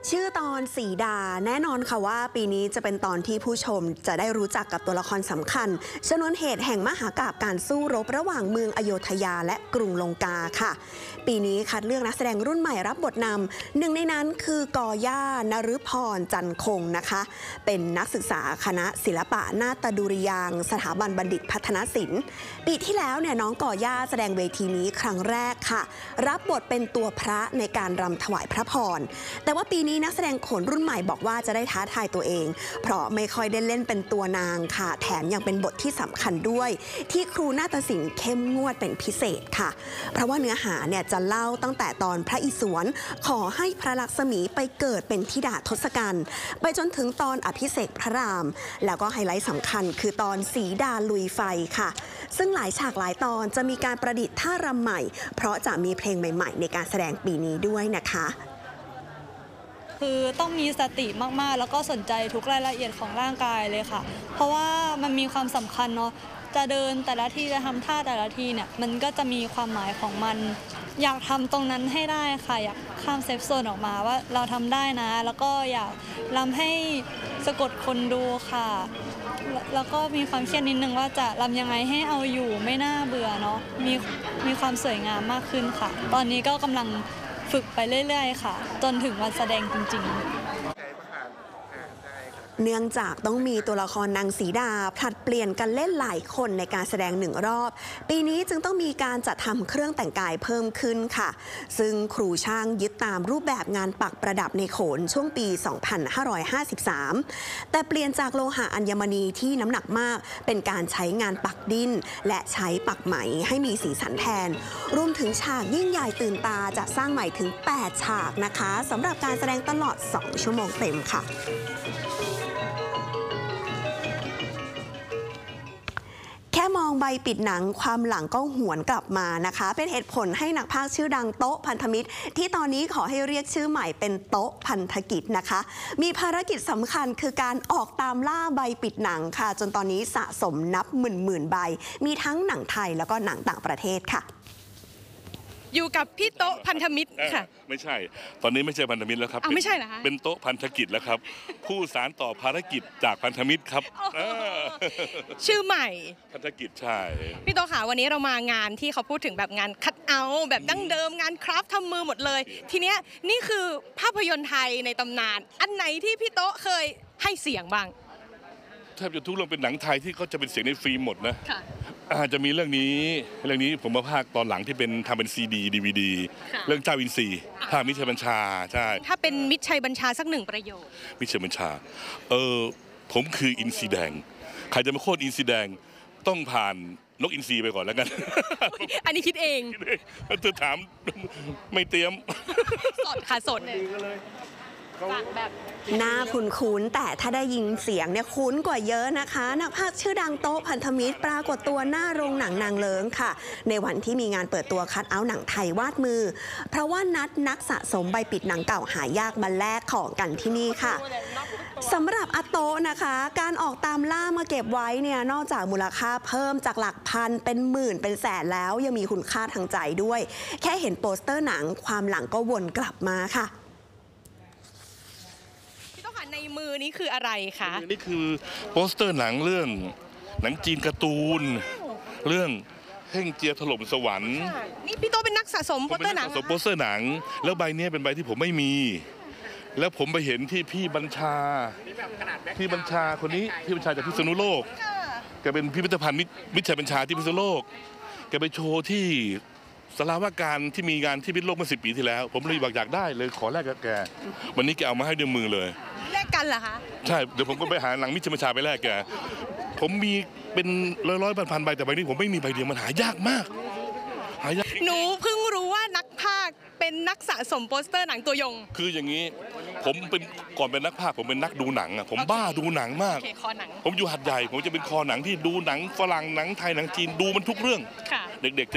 ชื่อตอนสีดาแน่นอนค่ะว่าปีนี้จะเป็นตอนที่ผู้ชมจะได้รู้จักกับตัวละครสำคัญชนวนเหตุแห่งมหากาพย์การสู้รบระหว่างเมืองอโยธยาและกรุงลงกาค่ะปีนี้คัดเลือกนักแสดงรุ่นใหม่รับบทนำหนึ่งในนั้นคือกอย่านฤพรจันคงนะคะเป็นนักศึกษาคณะศิลปะนาฏดุริยางค์สถาบันบัณฑิตพัฒนศิลป์ปีที่แล้วเนี่ยน้องกอย่าแสดงเวทีนี้ครั้งแรกค่ะรับบทเป็นตัวพระในการรำถวายพระพรแต่ว่าปีนี้นักแสดงคนรุ่นใหม่บอกว่าจะได้ท้าทายตัวเองเพราะไม่ค่อยได้เล่นเป็นตัวนางค่ะแถมยังเป็นบทที่สำคัญด้วยที่ครูนาฏศิลป์เข้มงวดเป็นพิเศษค่ะเพราะว่าเนื้อหาเนี่ยจะเล่าตั้งแต่ตอนพระอิศวรขอให้พระลักษมีไปเกิดเป็นธิดาทศกัณฐ์ไปจนถึงตอนอภิเษกพระรามแล้วก็ไฮไลท์สำคัญคือตอนสีดาลุยไฟค่ะซึ่งหลายฉากหลายตอนจะมีการประดิษฐ์ท่ารำใหม่เพราะจะมีเพลงใหม่ๆในการแสดงปีนี้ด้วยนะคะคือต้องมีสติมากๆแล้วก็สนใจทุกรายละเอียดของร่างกายเลยค่ะเพราะว่ามันมีความสำคัญเนาะจะเดินแต่ละทีจะทำท่าแต่ละทีเนี่ยมันก็จะมีความหมายของมันอยากทำตรงนั้นให้ได้ค่ะอยากข้ามเซฟโซนออกมาว่าเราทำได้นะแล้วก็อยากรำให้สะกดคนดูค่ะแล้วก็มีความเครียดนิดนึงว่าจะรำยังไงให้เอาอยู่ไม่น่าเบื่อเนาะมีความสวยงามมากขึ้นค่ะตอนนี้ก็กำลังฝึกไปเรื่อยๆค่ะจนถึงวันแสดงจริงๆเนื่องจากต้องมีตัวละครนางสีดาผลัดเปลี่ยนกันเล่นหลายคนในการแสดงหนึ่งรอบปีนี้จึงต้องมีการจัดทำเครื่องแต่งกายเพิ่มขึ้นค่ะซึ่งครูช่างยึดตามรูปแบบงานปักประดับในโขนช่วงปี 2553 แต่เปลี่ยนจากโลหะอัญมณีที่น้ำหนักมากเป็นการใช้งานปักดิ้นและใช้ปักไหมให้มีสีสันแทนรวมถึงฉากยิ่งใหญ่ตื่นตาจะสร้างใหม่ถึง 8 ฉากนะคะสำหรับการแสดงตลอด 2 ชั่วโมงเต็มค่ะแค่มองใบปิดหนังความหลังก็หวนกลับมานะคะเป็นเหตุผลให้นักพากย์ชื่อดังโต๊ะพันธมิตรที่ตอนนี้ขอให้เรียกชื่อใหม่เป็นโต๊ะพันธกิจนะคะมีภารกิจสำคัญคือการออกตามล่าใบปิดหนังค่ะจนตอนนี้สะสมนับหมื่นใบมีทั้งหนังไทยแล้วก็หนังต่างประเทศค่ะอยู่กับพี่โต๊ะพันธมิตรค่ะไม่ใช่ตอนนี้ไม่ใช่พันธมิตรแล้วครับไม่ใช่เหรอคะเป็นโต๊ะพันธกิจแล้วครับผู้สานต่อภารกิจจากพันธมิตรครับชื่อใหม่พันธกิจใช่พี่โต๊ะค่ะวันนี้เรามางานที่เขาพูดถึงแบบงานคัทเอาท์แบบดั้งเดิมงานคราฟต์ทำมือหมดเลยทีเนี้ยนี่คือภาพยนตร์ไทยในตำนานอันไหนที่พี่โต๊ะเคยให้เสียงบ้างแทบจะทุกเรื่องเป็นหนังไทยที่เขาจะเป็นเสียงในฟิล์มหมดนะอาจจะมีเรื่องนี้ผมมาพากตอนหลังที่เป็นทำเป็นซีดีดีวีดีเรื่องเจ้าอินทรีภาคมิตรชัยบัญชาใช่ถ้าเป็นมิตรชัยบัญชาสักหนึ่งประโยคมิตรชัยบัญชาผมคืออินทรีแดงใครจะมาโค่นอินทรีแดงต้องผ่านนกอินทรีไปก่อนแล้วกันอันนี้คิดเองเธอถามไม่เตรียมสดค่ะสดแบบหน้าคุ้นแต่ถ้าได้ยินเสียงเนี่ยคุ้นกว่าเยอะนะคะนักพากย์ชื่อดังโต๊ะพันธมิตรปรากฏตัวหน้าโรงหนังนางเลิ้งค่ะในวันที่มีงานเปิดตัวคัทเอาท์หนังไทยวาดมือเพราะว่านักสะสมใบปิดหนังเก่าหายากมาแลกของกันที่นี่ค่ะสำหรับอาโต๊ะนะคะการออกตามล่ามาเก็บไว้เนี่ยนอกจากมูลค่าเพิ่มจากหลักพันเป็นหมื่นเป็นแสนแล้วยังมีคุณค่าทางใจด้วยแค่เห็นโปสเตอร์หนังความหลังก็วนกลับมาค่ะในมือนี้คืออะไรคะนี่คือโปสเตอร์หนังเรื่องหนังจีนการ์ตูนเรื่องเฮ่งเจียถล่มสวรรค์นี่พี่โตเป็นนักสะสมโปสเตอร์หนังโปสเตอร์หนังแล้วใบนี้เป็นใบที่ผมไม่มีแล้วผมไปเห็นที่พี่บัญชาคนนี้พี่บัญชาจากพิษณุโลกแกเป็นพิพิธภัณฑ์มิตรชัยบัญชาที่พิษณุโลกแกไปโชว์ที่สาราว่าการที่มีงานที่พิษณุโลกเมื่อ10 ปีที่แล้วผมเลยอยากได้เลยขอแลกกับแกวันนี้แกเอามาให้ด้วยมือเลยแลกกันเหรอคะใช่เดี๋ยวผมก็ไปหาหนังมิตรชัยบัญชาไปแลกแกผมมีเป็นร้อยพันใบแต่ใบนี้ผมไม่มีใบเดียวมันหายากมากหนูเพิ่งรู้ว่านักพากย์เป็นนักสะสมโปสเตอร์หนังตัวยงคืออย่างนี้ผมเป็นก่อนเป็นนักพากย์ผมเป็นนักดูหนังอ่ะผมบ้าดูหนังมากผมอยู่หัดใหญ่ผมจะเป็นคอหนังที่ดูหนังฝรั่งหนังไทยหนังจีนดูมันทุกเรื่องเด็กๆ